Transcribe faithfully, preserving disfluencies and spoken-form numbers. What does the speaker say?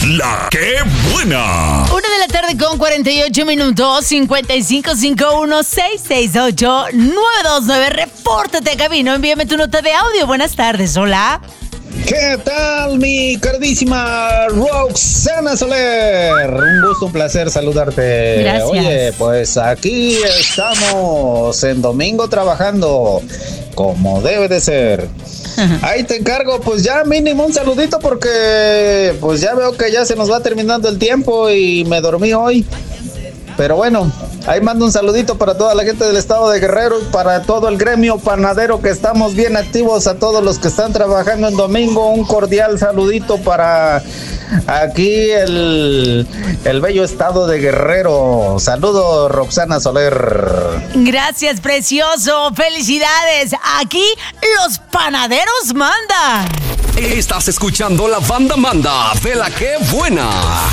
La que buena. Una de la tarde con cuarenta y ocho minutos. cincuenta y cinco cincuenta y uno, seiscientos sesenta y ocho, nueve dos nueve. Repórtate a cabina, envíame tu nota de audio. Buenas tardes, hola. ¿Qué tal, mi queridísima Roxana Soler? Un gusto, un placer saludarte. Gracias. Oye, pues aquí estamos en domingo trabajando como debe de ser. Ahí te encargo, pues ya mínimo un saludito porque pues ya veo que ya se nos va terminando el tiempo y me dormí hoy. Pero bueno, ahí mando un saludito para toda la gente del estado de Guerrero y para todo el gremio panadero que estamos bien activos, a todos los que están trabajando en domingo. Un cordial saludito para aquí el, el bello estado de Guerrero. Saludos, Roxana Soler. Gracias, precioso. Felicidades. Aquí los panaderos mandan. Estás escuchando la banda manda de La que buena.